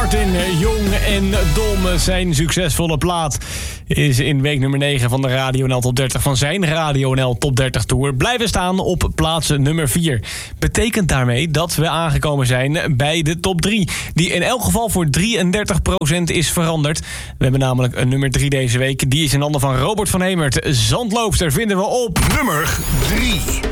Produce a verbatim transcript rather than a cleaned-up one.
Martin, Jong en Dom. Zijn succesvolle plaat is in week nummer negen van de Radio N L Top dertig van zijn Radio N L Top dertig Tour blijven staan op plaats nummer vier. Betekent daarmee dat we aangekomen zijn bij de top drie, die in elk geval voor drieëndertig procent is veranderd. We hebben namelijk een nummer drie deze week. Die is in handen van Robert van Hemert. Zandloopster vinden we op nummer drie.